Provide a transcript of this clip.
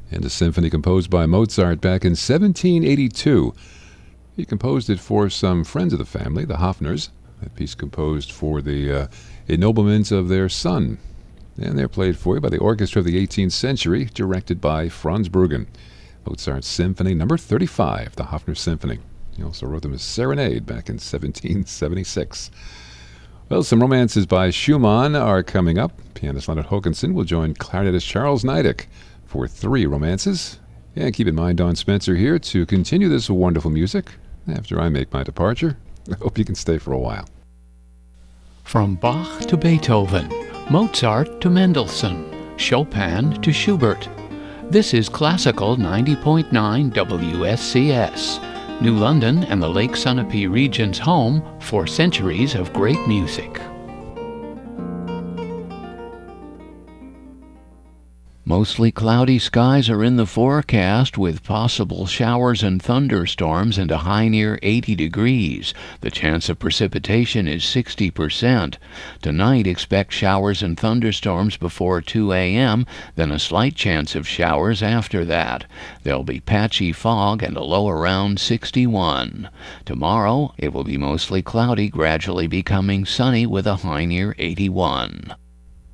and a symphony composed by Mozart back in 1782. He composed it for some friends of the family, the Hofners. That piece composed for the ennoblement of their son. And they're played for you by the orchestra of the 18th century, directed by Franz Bruggen. Mozart's Symphony number 35, the Hofner Symphony. He also wrote them as Serenade back in 1776. Well, some romances by Schumann are coming up. Pianist Leonard Hokanson will join clarinetist Charles Niedek for 3 romances. And keep in mind, Don Spencer here to continue this wonderful music after I make my departure. I hope you can stay for a while. From Bach to Beethoven, Mozart to Mendelssohn, Chopin to Schubert. This is Classical 90.9 WSCS, New London and the Lake Sunapee region's home for centuries of great music. Mostly cloudy skies are in the forecast with possible showers and thunderstorms and a high near 80 degrees. The chance of precipitation is 60%. Tonight expect showers and thunderstorms before 2 a.m., then a slight chance of showers after that. There'll be patchy fog and a low around 61. Tomorrow it will be mostly cloudy, gradually becoming sunny with a high near 81.